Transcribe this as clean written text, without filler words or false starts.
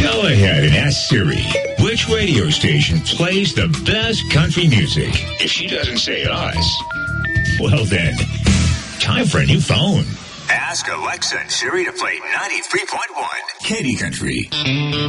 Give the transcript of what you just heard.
Go ahead and ask Siri which radio station plays the best country music. If she doesn't say us, well then, time for a new phone. Ask Alexa and Siri to play 93.1 Katy Country.